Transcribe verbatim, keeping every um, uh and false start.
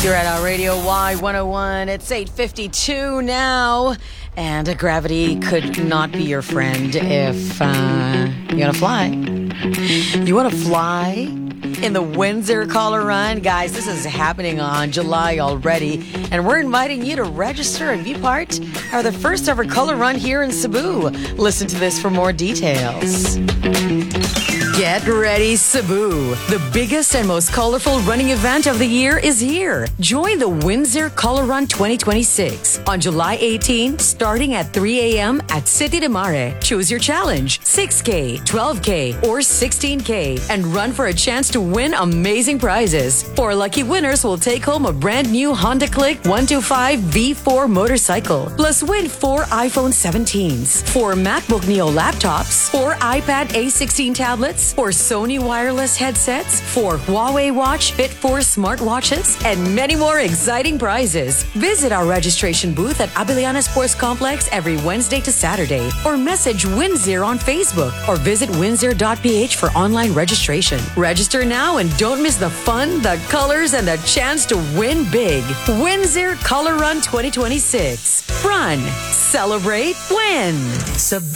You're at our Radio Y one oh one. It's eight fifty-two now. And uh, gravity could not be your friend if uh, you want to fly. You want to fly in the Windsor Color Run? Guys, this is happening on July already. And we're inviting you to register and be part of the first ever Color Run here in Cebu. Listen to this for more details. Get ready, Cebu. The biggest and most colorful running event of the year is here. Join the Windsor Color Run twenty twenty-six on July eighteenth, starting at three a.m. at City de Mare. Choose your challenge, six K, twelve K, or sixteen K, and run for a chance to win amazing prizes. Four lucky winners will take home a brand new Honda Click one twenty-five V four motorcycle, plus win four iPhone seventeens, four MacBook Neo laptops, four iPad A sixteen tablets, four Sony wireless headsets, four Huawei Watch Fit four smartwatches, and many more exciting prizes. Visit our registration booth at Abiliana Sports Complex every Wednesday to Saturday, or message Windsor on Facebook, or visit windsor dot p h for online registration. Register now and don't miss the fun, the colors, and the chance to win big. Windsor Color Run twenty twenty-six. Run, celebrate, win.